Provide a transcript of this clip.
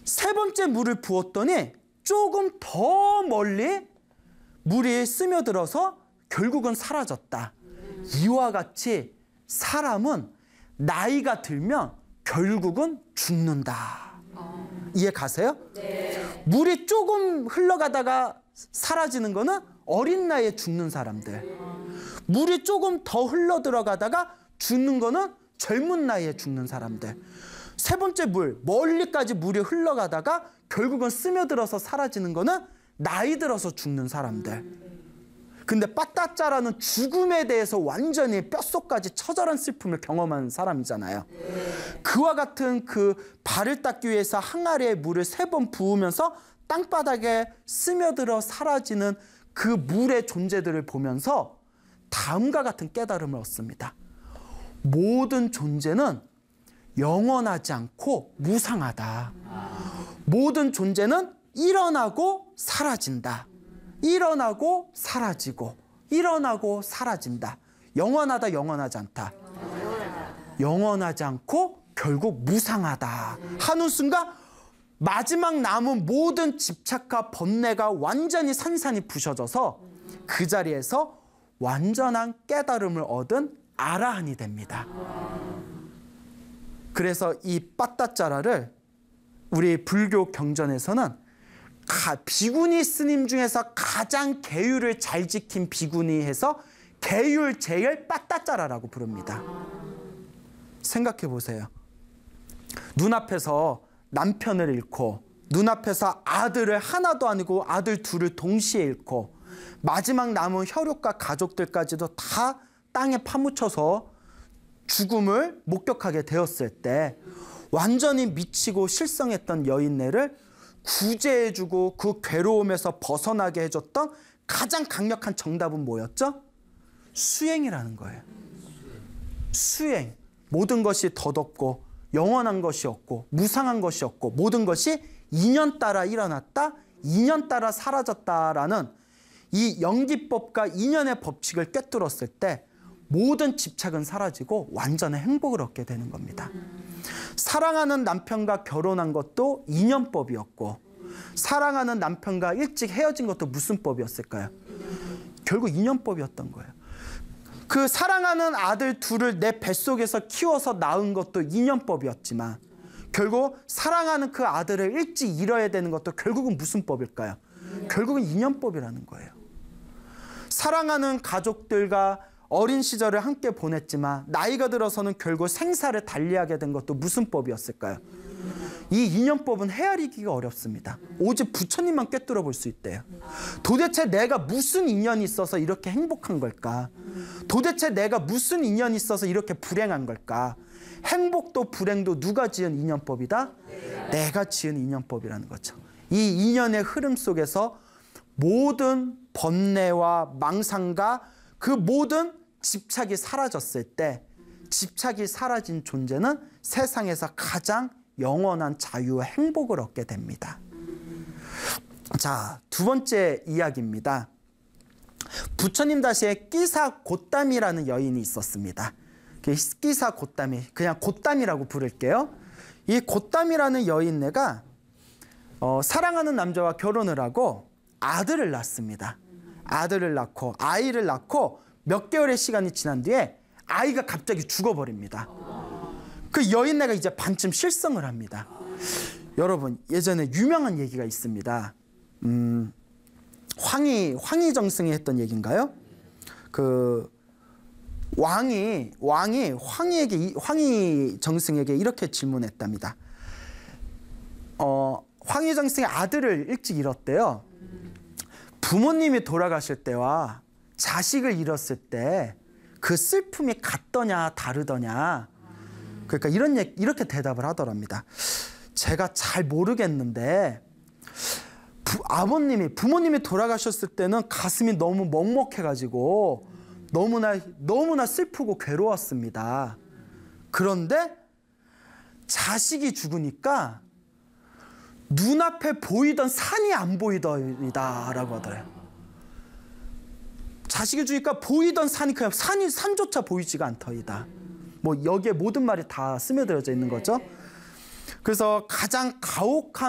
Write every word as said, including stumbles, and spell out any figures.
세 번째 물을 부었더니 조금 더 멀리 물이 스며들어서 결국은 사라졌다. 이와 같이 사람은 나이가 들면 결국은 죽는다. 이해 가세요? 네. 물이 조금 흘러가다가 사라지는 거는 어린 나이에 죽는 사람들. 물이 조금 더 흘러 들어가다가 죽는 거는 젊은 나이에 죽는 사람들. 세 번째 물, 멀리까지 물이 흘러가다가 결국은 스며들어서 사라지는 거는 나이 들어서 죽는 사람들. 근데 빠따짜라는 죽음에 대해서 완전히 뼛속까지 처절한 슬픔을 경험한 사람이잖아요. 그와 같은 그 발을 닦기 위해서 항아리에 물을 세 번 부으면서 땅바닥에 스며들어 사라지는 그 물의 존재들을 보면서 다음과 같은 깨달음을 얻습니다. 모든 존재는 영원하지 않고 무상하다. 모든 존재는 일어나고 사라진다. 일어나고 사라지고 일어나고 사라진다. 영원하다, 영원하지 않다. 영원하지 않고 결국 무상하다 하는 순간 마지막 남은 모든 집착과 번뇌가 완전히 산산이 부셔져서 그 자리에서 완전한 깨달음을 얻은 아라한이 됩니다. 그래서 이 빠따짜라를 우리 불교 경전에서는 비구니 스님 중에서 가장 계율을 잘 지킨 비구니 해서 계율 제일 빠따짜라라고 부릅니다. 생각해 보세요. 눈앞에서 남편을 잃고 눈앞에서 아들을 하나도 아니고 아들 둘을 동시에 잃고 마지막 남은 혈육과 가족들까지도 다 땅에 파묻혀서 죽음을 목격하게 되었을 때 완전히 미치고 실성했던 여인네를 구제해주고 그 괴로움에서 벗어나게 해줬던 가장 강력한 정답은 뭐였죠? 수행이라는 거예요. 수행. 모든 것이 덧없고 영원한 것이 없고 무상한 것이 없고 모든 것이 인연 따라 일어났다, 인연 따라 사라졌다라는 이 연기법과 인연의 법칙을 꿰뚫었을 때 모든 집착은 사라지고 완전한 행복을 얻게 되는 겁니다. 사랑하는 남편과 결혼한 것도 인연법이었고 사랑하는 남편과 일찍 헤어진 것도 무슨 법이었을까요? 결국 인연법이었던 거예요. 그 사랑하는 아들 둘을 내 뱃속에서 키워서 낳은 것도 인연법이었지만 결국 사랑하는 그 아들을 일찍 잃어야 되는 것도 결국은 무슨 법일까요? 결국은 인연법이라는 거예요. 사랑하는 가족들과 어린 시절을 함께 보냈지만 나이가 들어서는 결국 생사를 달리하게 된 것도 무슨 법이었을까요? 이 인연법은 헤아리기가 어렵습니다. 오직 부처님만 꿰뚫어 볼 수 있대요. 도대체 내가 무슨 인연이 있어서 이렇게 행복한 걸까? 도대체 내가 무슨 인연이 있어서 이렇게 불행한 걸까? 행복도 불행도 누가 지은 인연법이다? 내가 지은 인연법이라는 거죠. 이 인연의 흐름 속에서 모든 번뇌와 망상과 그 모든 집착이 사라졌을 때 집착이 사라진 존재는 세상에서 가장 영원한 자유와 행복을 얻게 됩니다. 자, 두 번째 이야기입니다. 부처님 다시에 끼사 곶담이라는 여인이 있었습니다. 끼사 곶담이, 그냥 곶담이라고 부를게요. 이 곶담이라는 여인네가 어, 사랑하는 남자와 결혼을 하고 아들을 낳습니다. 아들을 낳고 아이를 낳고 몇 개월의 시간이 지난 뒤에 아이가 갑자기 죽어버립니다. 그 여인네가 이제 반쯤 실성을 합니다. 여러분, 예전에 유명한 얘기가 있습니다. 음, 황희, 황희정승이 했던 얘기인가요? 그 왕이 왕이 황희에게 황희정승에게 이렇게 질문했답니다. 어, 황희정승의 아들을 일찍 잃었대요. 부모님이 돌아가실 때와 자식을 잃었을 때 그 슬픔이 같더냐 다르더냐. 그러니까 이런 얘기, 이렇게 대답을 하더랍니다. 제가 잘 모르겠는데 부, 아버님이 부모님이 돌아가셨을 때는 가슴이 너무 먹먹해가지고 너무나 너무나 슬프고 괴로웠습니다. 그런데 자식이 죽으니까 눈앞에 보이던 산이 안 보이더이다라고 하더래요. 자식이 죽으니까 보이던 산이 그냥 산이 산조차 보이지가 않더이다. 뭐 여기에 모든 말이 다 스며들어져 있는 거죠. 그래서 가장 가혹한